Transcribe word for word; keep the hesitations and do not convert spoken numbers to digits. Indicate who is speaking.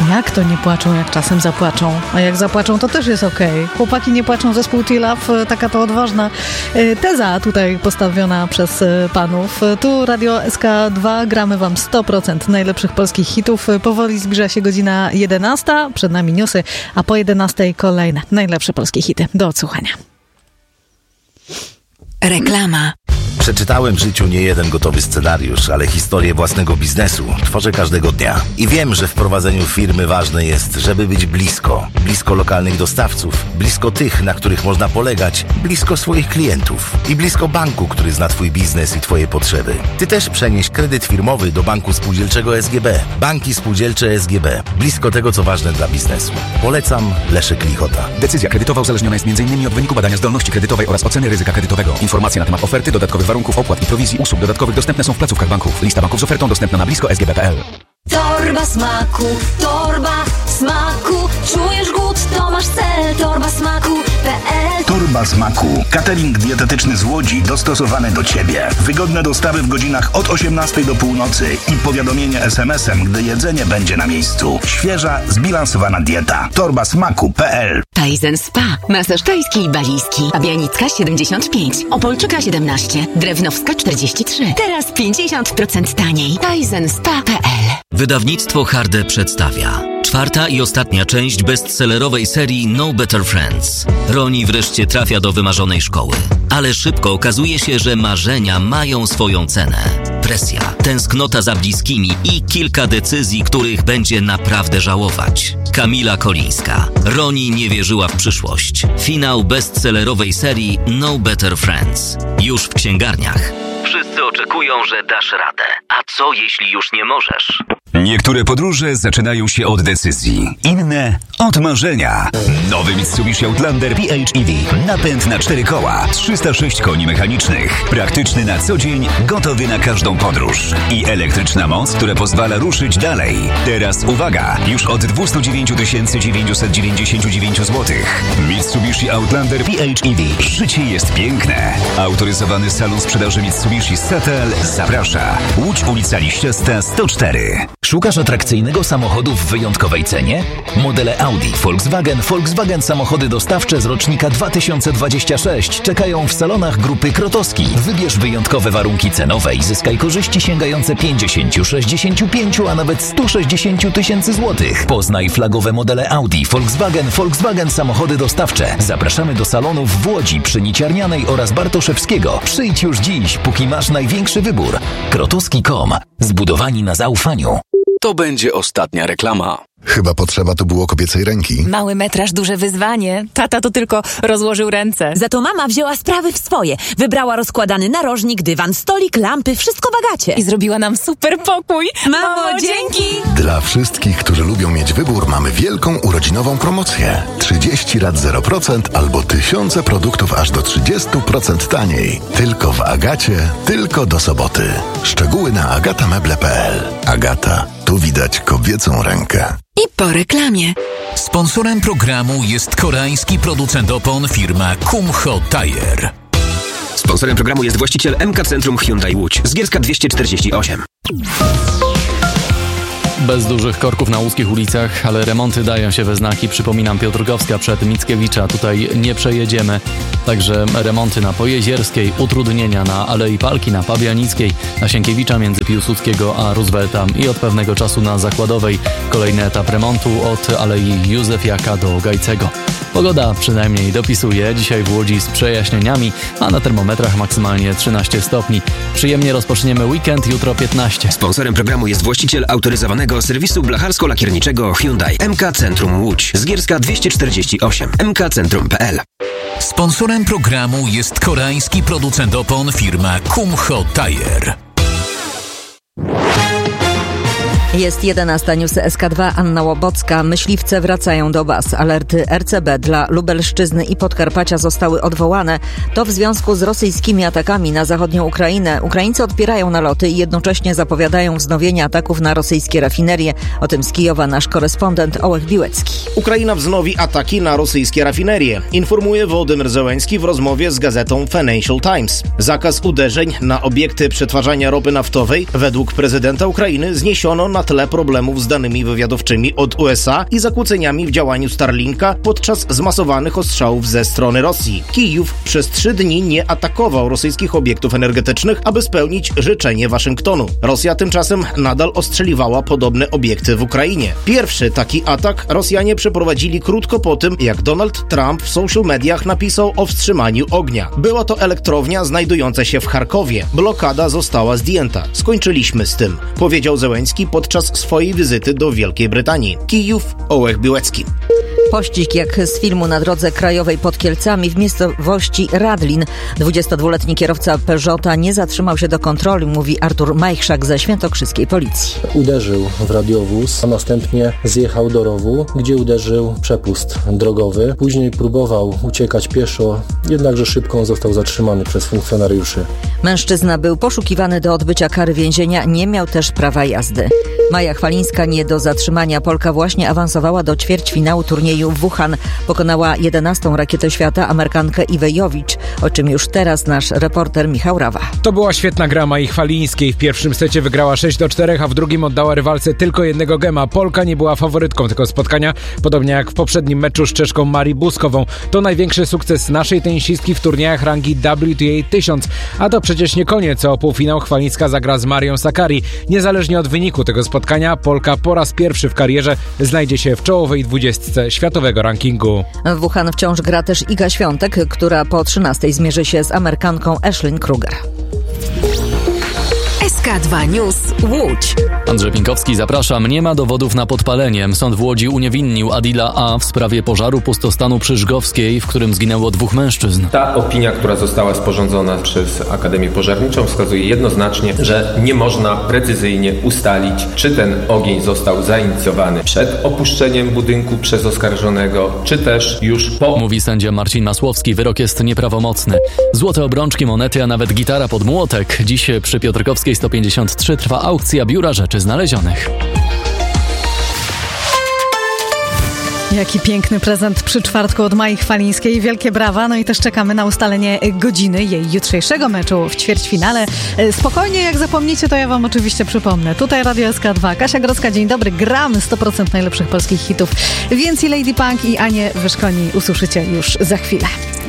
Speaker 1: Jak to nie płaczą, jak czasem zapłaczą? A jak zapłaczą, to też jest okej. Okay. Chłopaki nie płaczą, zespół T-Love, taka to odważna teza tutaj postawiona przez panów. Tu Radio S K dwa, gramy wam sto procent najlepszych polskich hitów. Powoli zbliża się godzina jedenasta, przed nami newsy, a po jedenastej kolejne najlepsze polskie hity. Do odsłuchania.
Speaker 2: Reklama.
Speaker 3: Przeczytałem w życiu nie jeden gotowy scenariusz, ale historię własnego biznesu tworzę każdego dnia. I wiem, że w prowadzeniu firmy ważne jest, żeby być blisko. Blisko lokalnych dostawców, blisko tych, na których można polegać, blisko swoich klientów i blisko banku, który zna twój biznes i twoje potrzeby. Ty też przenieś kredyt firmowy do Banku Spółdzielczego S G B. Banki Spółdzielcze S G B. Blisko tego, co ważne dla biznesu. Polecam Leszek Lichota.
Speaker 4: Decyzja kredytowa uzależniona jest między innymi od wyniku badania zdolności kredytowej oraz oceny ryzyka kredytowego. Informacje na temat oferty, dodatkowych warunków, opłat i prowizji usług dodatkowych dostępne są w placówkach banków. Lista banków z ofertą dostępna na blisko s g b kropka p l.
Speaker 2: Torba smaku, torba smaku. Czujesz głód, to masz cel. Torba smaku kropka p l.
Speaker 5: Torba smaku. Catering dietetyczny z Łodzi dostosowany do ciebie. Wygodne dostawy w godzinach od osiemnastej do północy i powiadomienie es em esem, gdy jedzenie będzie na miejscu. Świeża, zbilansowana dieta. torba smaku kropka p l.
Speaker 6: Tajzen Spa. Masaż tajski i balijski. Fabianicka siedemdziesiąt pięć. Opolczyka siedemnaście. Drewnowska czterdzieści trzy. Teraz pięćdziesiąt procent taniej. tajzen spa kropka p l.
Speaker 7: Wydawnictwo Harde przedstawia czwarta i ostatnia część bestsellerowej serii No Better Friends. Roni wreszcie trafia do wymarzonej szkoły. Ale szybko okazuje się, że marzenia mają swoją cenę. Presja, tęsknota za bliskimi i kilka decyzji, których będzie naprawdę żałować. Kamila Kolińska. Roni nie wierzyła w przyszłość. Finał bestsellerowej serii No Better Friends. Już w księgarniach. Wszyscy oczekują, że dasz radę. A co jeśli już nie możesz?
Speaker 4: Niektóre podróże zaczynają się od decyzji, inne od marzenia. Nowy Mitsubishi Outlander P H E V. Napęd na cztery koła, trzysta sześć koni mechanicznych. Praktyczny na co dzień, gotowy na każdą podróż. I elektryczna moc, która pozwala ruszyć dalej. Teraz uwaga, już od dwieście dziewięć tysięcy dziewięćset dziewięćdziesiąt dziewięć złotych. Mitsubishi Outlander P H E V. Życie jest piękne. Autoryzowany salon sprzedaży Mitsubishi Satel zaprasza. Łódź, ulica Liściasta sto cztery.
Speaker 8: Szukasz atrakcyjnego samochodu w wyjątkowej cenie? Modele Audi, Volkswagen, Volkswagen samochody dostawcze z rocznika dwa tysiące dwudziestego szóstego czekają w salonach grupy Krotowski. Wybierz wyjątkowe warunki cenowe i zyskaj korzyści sięgające pięćdziesiąt, sześćdziesiąt pięć, a nawet sto sześćdziesiąt tysięcy złotych. Poznaj flagowe modele Audi, Volkswagen, Volkswagen samochody dostawcze. Zapraszamy do salonów w Łodzi przy Niciarnianej oraz Bartoszewskiego. Przyjdź już dziś, póki masz największy wybór. krotowski kropka com. Zbudowani na zaufaniu.
Speaker 9: To będzie ostatnia reklama.
Speaker 10: Chyba potrzeba tu było kobiecej ręki.
Speaker 11: Mały metraż, duże wyzwanie. Tata to tylko rozłożył ręce.
Speaker 12: Za to mama wzięła sprawy w swoje. Wybrała rozkładany narożnik, dywan, stolik, lampy, wszystko w Agacie.
Speaker 11: I zrobiła nam super pokój.
Speaker 12: Mamo, dzięki!
Speaker 10: Dla wszystkich, którzy lubią mieć wybór, mamy wielką urodzinową promocję. trzydzieści rat zero procent albo tysiące produktów aż do trzydzieści procent taniej. Tylko w Agacie, tylko do soboty. Szczegóły na agatameble kropka p l. Agata. Tu widać kobiecą rękę.
Speaker 2: I po reklamie.
Speaker 13: Sponsorem programu jest koreański producent opon firma Kumho Tire.
Speaker 14: Sponsorem programu jest właściciel M K Centrum Hyundai Łódź. Zgierska dwieście czterdzieści osiem.
Speaker 15: Bez dużych korków na łódzkich ulicach, ale remonty dają się we znaki. Przypominam, Piotrkowska przed Mickiewicza. Tutaj nie przejedziemy. Także remonty na Pojezierskiej, utrudnienia na Alei Palki, na Pabianickiej, na Sienkiewicza między Piłsudskiego a Roosevelta i od pewnego czasu na Zakładowej. Kolejny etap remontu od Alei Józefiaka do Gajcego. Pogoda przynajmniej dopisuje. Dzisiaj w Łodzi z przejaśnieniami, a na termometrach maksymalnie trzynaście stopni. Przyjemnie rozpoczniemy weekend, jutro piętnaście.
Speaker 14: Sponsorem programu jest właściciel autoryzowanego serwisu blacharsko-lakierniczego Hyundai M K Centrum Łódź. Zgierska dwieście czterdzieści osiem. m k centrum kropka p l.
Speaker 13: Sponsorem programu jest koreański producent opon firma Kumho Tire.
Speaker 16: Jest jedenasta, newsy S K dwa, Anna Łobocka. Myśliwce wracają do baz. Alerty R C B dla Lubelszczyzny i Podkarpacia zostały odwołane. To w związku z rosyjskimi atakami na zachodnią Ukrainę. Ukraińcy odpierają naloty i jednocześnie zapowiadają wznowienie ataków na rosyjskie rafinerie. O tym z Kijowa nasz korespondent Ołech Biłecki.
Speaker 17: Ukraina wznowi ataki na rosyjskie rafinerie, informuje Wołodymyr Zełenski w rozmowie z gazetą Financial Times. Zakaz uderzeń na obiekty przetwarzania ropy naftowej według prezydenta Ukrainy zniesiono na na tle problemów z danymi wywiadowczymi od U S A i zakłóceniami w działaniu Starlinka podczas zmasowanych ostrzałów ze strony Rosji. Kijów przez trzy dni nie atakował rosyjskich obiektów energetycznych, aby spełnić życzenie Waszyngtonu. Rosja tymczasem nadal ostrzeliwała podobne obiekty w Ukrainie. Pierwszy taki atak Rosjanie przeprowadzili krótko po tym, jak Donald Trump w social mediach napisał o wstrzymaniu ognia. Była to elektrownia znajdująca się w Charkowie. Blokada została zdjęta. Skończyliśmy z tym, powiedział Zełenski podczas swojej wizyty do Wielkiej Brytanii. Kijów, Ołech Biłecki.
Speaker 16: Pościg jak z filmu na drodze krajowej pod Kielcami w miejscowości Radlin. dwudziestodwuletni kierowca Peugeota nie zatrzymał się do kontroli, mówi Artur Majchrzak ze świętokrzyskiej policji.
Speaker 18: Uderzył w radiowóz, a następnie zjechał do rowu, gdzie uderzył przepust drogowy. Później próbował uciekać pieszo, jednakże szybko został zatrzymany przez funkcjonariuszy.
Speaker 16: Mężczyzna był poszukiwany do odbycia kary więzienia, nie miał też prawa jazdy. Maja Chwalińska nie do zatrzymania. Polka właśnie awansowała do ćwierćfinału turnieju w Wuhan. Pokonała jedenastą rakietę świata, Amerykankę Iwę Jowicz, o czym już teraz nasz reporter Michał Rawa.
Speaker 19: To była świetna gra Mai Chwalińskiej. W pierwszym secie wygrała sześć do czterech, a w drugim oddała rywalce tylko jednego gema. Polka nie była faworytką tego spotkania, podobnie jak w poprzednim meczu z Czeszką Marii Buskową. To największy sukces naszej tenisistki w turniejach rangi W T A tysiąc. A to przecież nie koniec. O półfinał Chwalińska zagra z Marią Sakkari. Niezależnie od wyniku tego spotkania, Polka po raz pierwszy w karierze znajdzie się w czołowej dwudziestce światowego rankingu.
Speaker 16: W Wuhan wciąż gra też Iga Świątek, która po trzynastej zmierzy się z Amerykanką Ashlyn Kruger.
Speaker 6: S K dwa News Łódź.
Speaker 15: Andrzej Pinkowski, zapraszam. Nie ma dowodów na podpalenie. Sąd w Łodzi uniewinnił Adila A. w sprawie pożaru pustostanu przy Żgowskiej, w którym zginęło dwóch mężczyzn.
Speaker 20: Ta opinia, która została sporządzona przez Akademię Pożarniczą, wskazuje jednoznacznie, że nie można precyzyjnie ustalić, czy ten ogień został zainicjowany przed opuszczeniem budynku przez oskarżonego, czy też już po.
Speaker 15: Mówi sędzia Marcin Masłowski. Wyrok jest nieprawomocny. Złote obrączki, monety, a nawet gitara pod młotek. Dziś przy Piotrkowskiej sto pięćdziesiąt trzy trwa aukcja Biura Rzeczy Znalezionych.
Speaker 1: Jaki piękny prezent przy czwartku od Mai Chwalińskiej. Wielkie brawa. No i też czekamy na ustalenie godziny jej jutrzejszego meczu w ćwierćfinale. Spokojnie, jak zapomnicie, to ja wam oczywiście przypomnę. Tutaj Radio S K dwa. Kasia Grodzka, dzień dobry. Gramy sto procent najlepszych polskich hitów. Więcej Lady Punk i Anię Wyszkoni usłyszycie już za chwilę.